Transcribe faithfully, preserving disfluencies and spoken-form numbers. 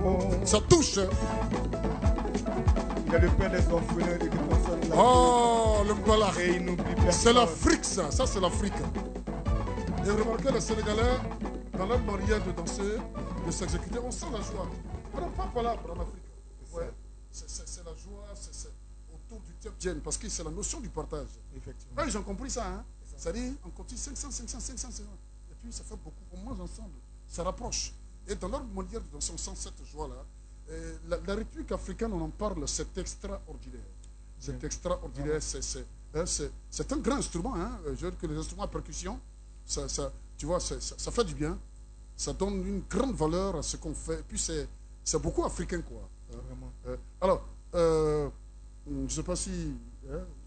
Ça touche. Il est le père des orphelins et qui console la Oh, le Mbala. Et il n'oublie personne. C'est l'Afrique, ça. Ça, c'est l'Afrique. Et remarquez, les Sénégalais, dans leur manière de danser, de s'exécuter, on sent la joie. Alors, pas voilà, en Afrique. Ouais. C'est la joie, c'est autour du Tchèque, parce que c'est la notion du partage. Effectivement. Ah, ils ont compris ça, hein. C'est-à-dire, on continue cinq cents, cinq cents, cinq cents, cinq cents. Et puis, ça fait beaucoup. On mange ensemble. Ça rapproche. Et dans leur manière de danser, on sent cette joie-là. La, la République africaine, on en parle, c'est extraordinaire. C'est oui. extraordinaire. Ouais. C'est un grand instrument. Hein. Je veux dire que les instruments à percussion, ça, ça, tu vois, ça, ça fait du bien. Ça donne une grande valeur à ce qu'on fait. Et puis, c'est beaucoup africain, quoi. Vraiment. Euh, alors, euh, je ne sais pas si... Hein,